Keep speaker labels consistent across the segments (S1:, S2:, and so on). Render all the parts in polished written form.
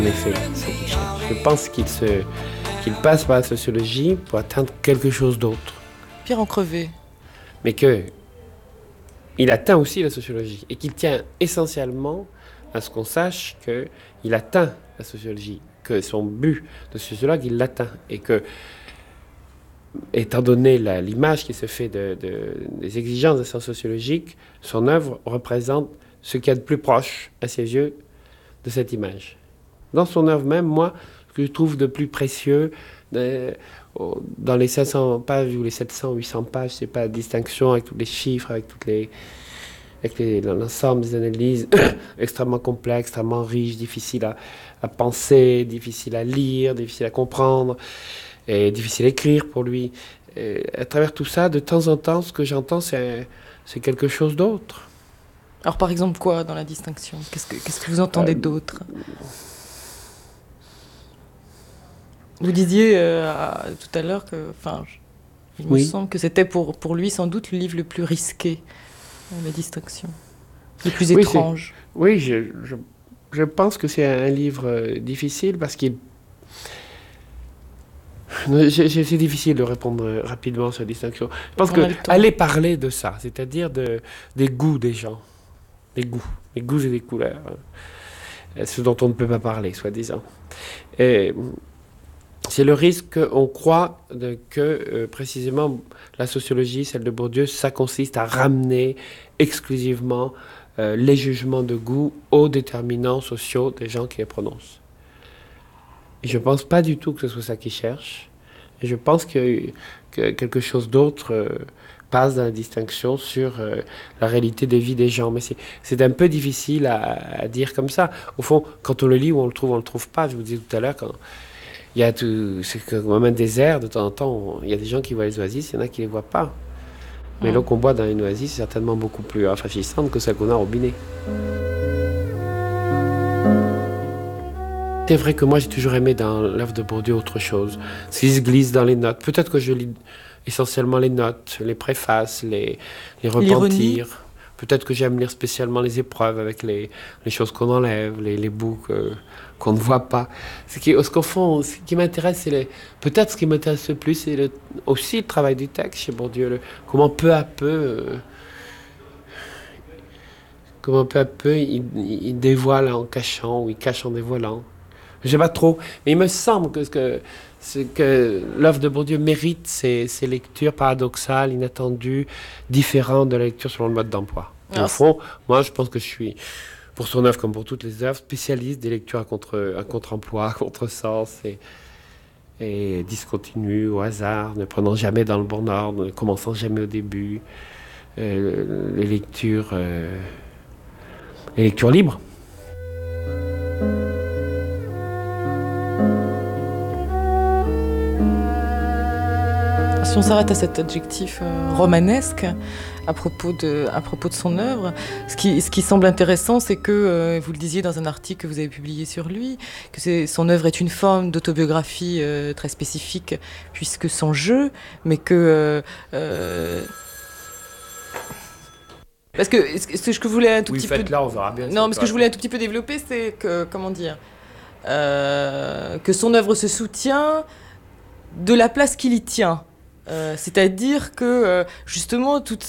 S1: En effet, c'est ce qu'il cherche. Je pense qu'il passe par la sociologie pour atteindre quelque chose d'autre.
S2: Pierre Encrevé.
S1: Mais qu'il atteint aussi la sociologie et qu'il tient essentiellement à ce qu'on sache qu'il atteint la sociologie, que son but de sociologue, il l'atteint. Et que, étant donné l'image qui se fait des exigences des sciences sociologiques, son œuvre représente ce qu'il y a de plus proche à ses yeux de cette image. Dans son œuvre même, moi, ce que je trouve de plus précieux, dans les 500 pages ou les 700, 800 pages, c'est pas la distinction avec tous les chiffres, avec l'ensemble des analyses extrêmement complexes, extrêmement riches, difficiles à penser, difficiles à lire, difficiles à comprendre, et difficiles à écrire pour lui. Et à travers tout ça, de temps en temps, ce que j'entends, c'est quelque chose d'autre.
S2: Alors par exemple quoi dans la distinction ? Qu'est-ce que vous entendez d'autre ? Vous disiez tout à l'heure que, il me semble que c'était pour lui sans doute le livre le plus risqué, la distinction, le plus étrange.
S1: Oui, je pense que c'est un livre difficile parce qu'il... C'est difficile de répondre rapidement sur la distinction. Je pense qu'aller parler de ça, c'est-à-dire des goûts des gens, des goûts et des couleurs, ce dont on ne peut pas parler, soi-disant. Et c'est le risque qu'on croit que précisément la sociologie, celle de Bourdieu, ça consiste à ramener exclusivement les jugements de goût aux déterminants sociaux des gens qui les prononcent. Et je ne pense pas du tout que ce soit ça qu'ils cherchent. Et je pense que quelque chose d'autre passe dans la distinction sur la réalité des vies des gens. Mais c'est un peu difficile à dire comme ça. Au fond, quand on le lit ou on le trouve pas. Je vous disais tout à l'heure, quand il y a c'est comme un désert, de temps en temps, il y a des gens qui voient les oasis, il y en a qui les voient pas. Mais l'eau qu'on boit dans une oasis, c'est certainement beaucoup plus rafraîchissante que celle qu'on a au robinet. C'est vrai que moi, j'ai toujours aimé dans l'œuvre de Bourdieu autre chose. Ce qui se glisse dans les notes. Peut-être que je lis essentiellement les notes, les préfaces, les repentirs. Peut-être que j'aime lire spécialement les épreuves avec les choses qu'on enlève, les bouts qu'on ne voit pas. Qu'au fond, ce qui m'intéresse, peut-être ce qui m'intéresse le plus, c'est aussi le travail du texte chez Bourdieu. Comment peu à peu, il dévoile en cachant, ou il cache en dévoilant. Je ne sais pas trop, mais il me semble que l'œuvre de Bourdieu mérite ces lectures paradoxales, inattendues, différentes de la lecture selon le mode d'emploi. Au fond, moi, je pense que je suis, pour son œuvre comme pour toutes les œuvres, spécialiste des lectures à contre-emploi, à contre-sens et discontinues, au hasard, ne prenant jamais dans le bon ordre, ne commençant jamais au début, les lectures libres.
S2: Si on s'arrête à cet adjectif romanesque à propos de son œuvre, ce qui semble intéressant, c'est que, vous le disiez dans un article que vous avez publié sur lui, que son œuvre est une forme d'autobiographie très spécifique, puisque sans jeu, mais que... parce que ce que je voulais un tout petit peu...
S1: Là, on verra bien.
S2: Non, mais ce que je voulais un tout petit peu développer, c'est que, comment dire, que son œuvre se soutient de la place qu'il y tient. C'est-à-dire que justement tout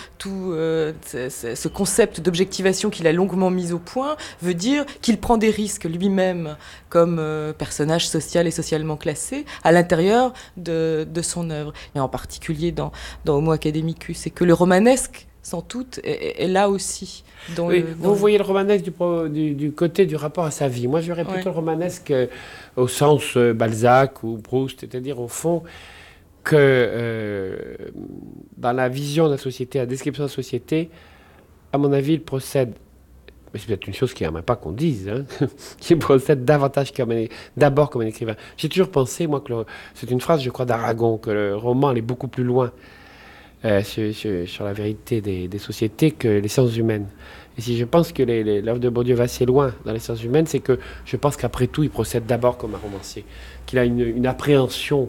S2: ce concept d'objectivation qu'il a longuement mis au point veut dire qu'il prend des risques lui-même comme personnage social et socialement classé à l'intérieur de son œuvre, et en particulier dans Homo Academicus, et que le romanesque sans doute est là aussi.
S1: Vous voyez le romanesque du côté du rapport à sa vie. Moi, je verrais plutôt le romanesque au sens Balzac ou Proust, c'est-à-dire au fond que dans la vision de la société, la description de la société, à mon avis, il procède, mais c'est peut-être une chose qui n'aimerait pas qu'on dise, qu'il procède davantage d'abord comme un écrivain. J'ai toujours pensé, moi, que c'est une phrase, je crois, d'Aragon, que le roman allait beaucoup plus loin sur la vérité des sociétés que les sciences humaines. Et si je pense que l'œuvre de Bourdieu va assez loin dans les sciences humaines, c'est que je pense qu'après tout, il procède d'abord comme un romancier, qu'il a une appréhension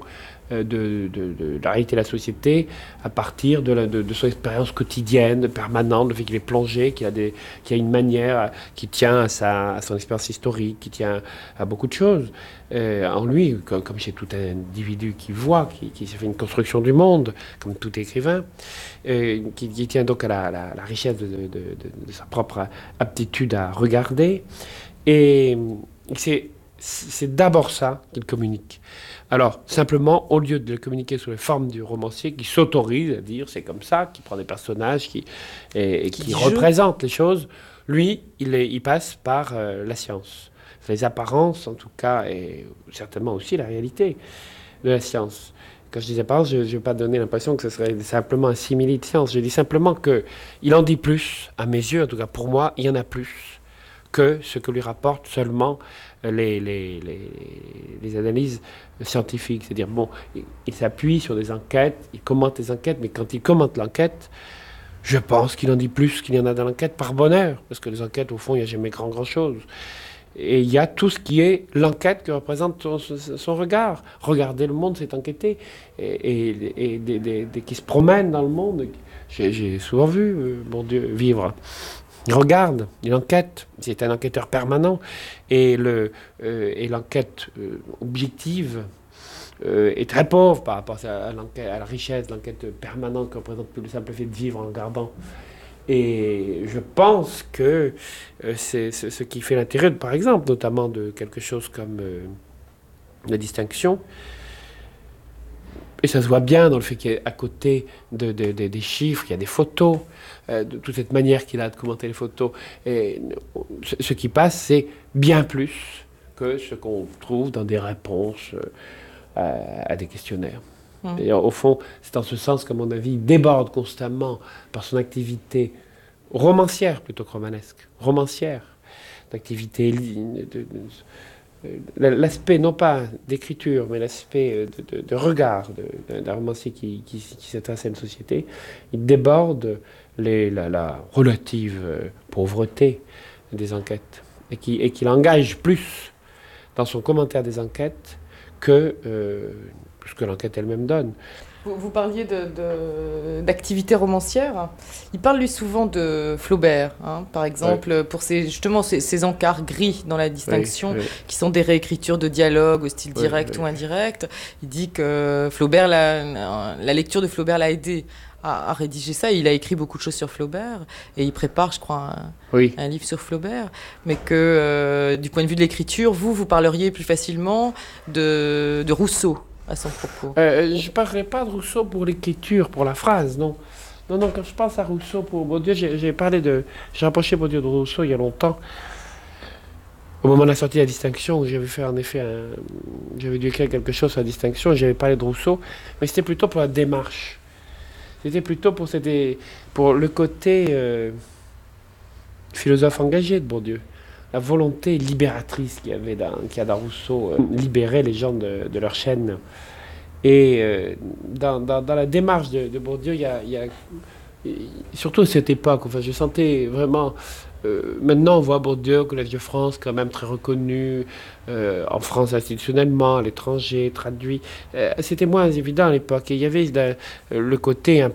S1: de la réalité de la société à partir de son expérience quotidienne, permanente, le fait qu'il est plongé, qu'il a une manière qui tient à son expérience historique, qui tient à beaucoup de choses. En lui, comme chez tout individu qui voit, qui se fait une construction du monde, comme tout écrivain, qui tient donc à la richesse de sa propre aptitude à regarder. Et c'est d'abord ça qu'il communique. Alors, simplement, au lieu de le communiquer sous les formes du romancier qui s'autorise à dire c'est comme ça, qui prend des personnages, qui représente les choses, lui, il passe par la science. Les apparences, en tout cas, et certainement aussi la réalité de la science. Quand je dis apparence, je ne veux pas donner l'impression que ce serait simplement un simili de science. Je dis simplement qu'il en dit plus, à mes yeux, en tout cas pour moi, il y en a plus que ce que lui rapportent seulement les analyses scientifiques. C'est-à-dire, bon, il s'appuie sur des enquêtes, il commente les enquêtes, mais quand il commente l'enquête, je pense qu'il en dit plus qu'il y en a dans l'enquête par bonheur, parce que les enquêtes, au fond, il n'y a jamais grand-chose. Et il y a tout ce qui est l'enquête que représente son regard. Regarder le monde, c'est enquêter. Et qui se promènent dans le monde. J'ai souvent vu, mon Dieu, vivre. Il regarde, il enquête. C'est un enquêteur permanent. Et l'enquête objective est très pauvre par rapport à la richesse, l'enquête permanente que représente le simple fait de vivre en regardant. Et je pense que c'est ce qui fait l'intérêt, par exemple, notamment de quelque chose comme la distinction. Et ça se voit bien dans le fait qu'à côté des chiffres, il y a des photos, de toute cette manière qu'il a de commenter les photos. Et ce qui passe, c'est bien plus que ce qu'on trouve dans des réponses à des questionnaires. Et au fond, c'est en ce sens qu'à mon avis, il déborde constamment par son activité romancière plutôt que romanesque. Romancière, d'activité, l'aspect non pas d'écriture, mais l'aspect de regard d'un romancier qui s'intéresse à une société. Il déborde la relative pauvreté des enquêtes et qu'il engage plus dans son commentaire des enquêtes que ce que l'enquête elle-même donne.
S2: Vous parliez d'activité romancière. Il parle lui souvent de Flaubert, par exemple, pour ces encarts gris dans la distinction, qui sont des réécritures de dialogues au style direct ou indirect. Il dit que Flaubert, la lecture de Flaubert l'a aidé à rédiger ça. Il a écrit beaucoup de choses sur Flaubert et il prépare, je crois, un livre sur Flaubert. Mais que du point de vue de l'écriture, vous parleriez plus facilement de Rousseau à son propos.
S1: Je ne parlerai pas de Rousseau pour l'écriture, pour la phrase, non. Non, quand je pense à Rousseau pour Bourdieu, j'ai rapproché Bourdieu de Rousseau il y a longtemps. Au moment de la sortie de la distinction, j'avais fait en effet j'avais dû écrire quelque chose sur la distinction et j'avais parlé de Rousseau, mais c'était plutôt pour la démarche. C'était plutôt pour le côté philosophe engagé de Bourdieu. La volonté libératrice qu'il y a dans Rousseau, libérer les gens de leur chaîne. Et dans la démarche de Bourdieu, il y a surtout à cette époque, enfin, je sentais vraiment... maintenant, on voit Bourdieu, Collège de France, quand même très reconnu, en France institutionnellement, à l'étranger, traduit. C'était moins évident à l'époque. Et il y avait le côté,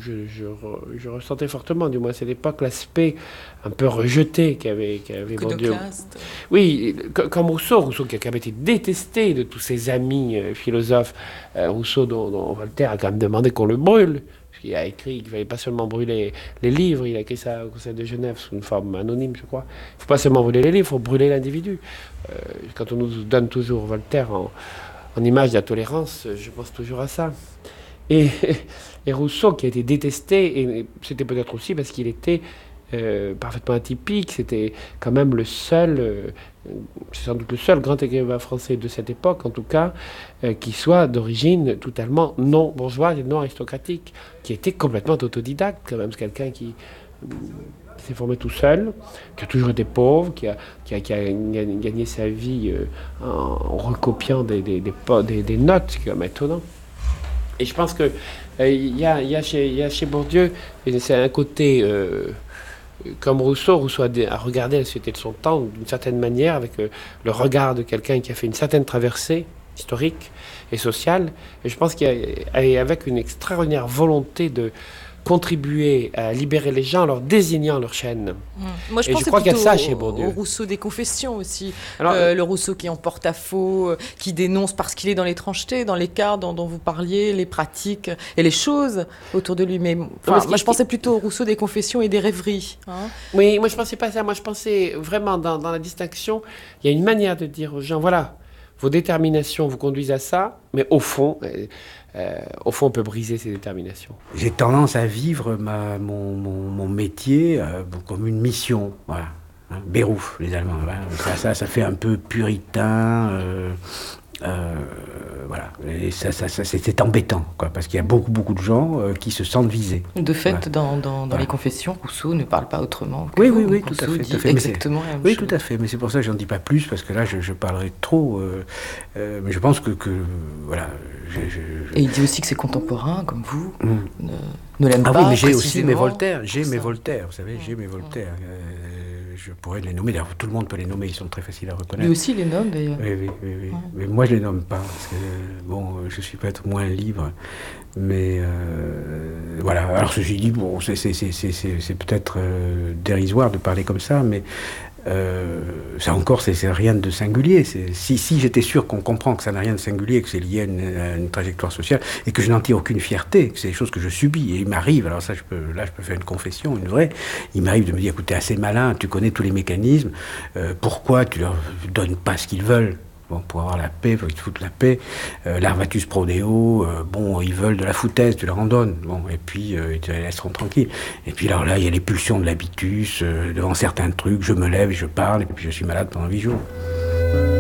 S1: je ressentais fortement, du moins à cette époque, l'aspect un peu rejeté qu'avait Bourdieu. Oui, comme Rousseau qui a quand même été détesté de tous ses amis philosophes. Rousseau, dont Voltaire a quand même demandé qu'on le brûle. Il a écrit qu'il ne fallait pas seulement brûler les livres, il a écrit ça au Conseil de Genève sous une forme anonyme, je crois. Il ne faut pas seulement brûler les livres, il faut brûler l'individu. Quand on nous donne toujours Voltaire en image de la tolérance, je pense toujours à ça. Et Rousseau, qui a été détesté, et c'était peut-être aussi parce qu'il était parfaitement atypique, c'était quand même le seul, c'est sans doute le seul grand écrivain français de cette époque, en tout cas, qui soit d'origine totalement non bourgeoise et non aristocratique, qui était complètement autodidacte, quand même. C'est quelqu'un qui s'est formé tout seul, qui a toujours été pauvre, qui a gagné sa vie en recopiant des notes, c'est quand même étonnant. Et je pense que il y a chez Bourdieu, c'est un côté... comme Rousseau a regardé la société de son temps d'une certaine manière, avec le regard de quelqu'un qui a fait une certaine traversée historique et social. Et je pense qu'avec une extraordinaire volonté de contribuer à libérer les gens en leur désignant leur chaîne.
S2: Moi, je pense plutôt au Rousseau des Confessions aussi. Alors, le Rousseau qui en porte-à-faux, qui dénonce parce qu'il est dans l'étrangeté, dans l'écart dont vous parliez, les pratiques et les choses autour de lui. Mais moi, je pensais plutôt au Rousseau des Confessions et des rêveries. Hein.
S1: Oui, moi, je ne pensais pas ça. Moi, je pensais vraiment dans la distinction, il y a une manière de dire aux gens, voilà, vos déterminations vous conduisent à ça, mais au fond, on peut briser ces déterminations.
S3: J'ai tendance à vivre mon métier comme une mission. Voilà. Hein, Beruf, les Allemands. Hein. Ça fait un peu puritain. Voilà. Et ça c'est embêtant, quoi, parce qu'il y a beaucoup de gens qui se sentent visés.
S2: De fait, voilà. dans les Confessions, Rousseau ne parle pas autrement.
S3: Oui, tout à fait.
S2: Exactement la même chose.
S3: Oui, tout à fait. Mais c'est pour ça que j'en dis pas plus, parce que là, je parlerai trop. Mais je pense que voilà.
S2: Et il dit aussi que ses contemporains, comme vous, ne l'aiment pas.
S3: Ah oui, mais j'ai aussi mes Voltaire. J'ai mes Voltaire, vous savez, j'ai mes Voltaire. Je pourrais les nommer. D'ailleurs, tout le monde peut les nommer, ils sont très faciles à reconnaître.
S2: Lui aussi les nomme, d'ailleurs.
S3: Oui. Ouais. Mais moi, je les nomme pas, parce que, je suis peut-être moins libre. Mais voilà. Alors, ceci dit, bon, c'est peut-être dérisoire de parler comme ça, mais ça encore, c'est rien de singulier. Si j'étais sûr qu'on comprend que ça n'a rien de singulier, que c'est lié à une trajectoire sociale, et que je n'en tire aucune fierté, que c'est des choses que je subis, et il m'arrive, alors ça, je peux faire une confession, une vraie, il m'arrive de me dire, écoute, t'es assez malin, tu connais tous les mécanismes, pourquoi tu leur donnes pas ce qu'ils veulent? Bon, pour avoir la paix, faut qu'ils te foutent la paix. Larvatus prodeo, ils veulent de la foutaise, tu leur en donnes. Bon, et puis, ils te laisseront tranquille. Et puis, alors là, il y a les pulsions de l'habitus, devant certains trucs, je me lève et je parle, et puis je suis malade pendant 8 jours.